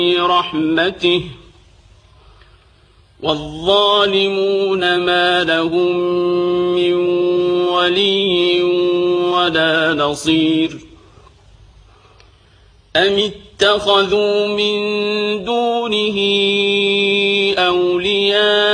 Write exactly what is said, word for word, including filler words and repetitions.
رحمته والظالمون ما لهم من ولي ولا نصير أم اتخذوا من دونه أولياء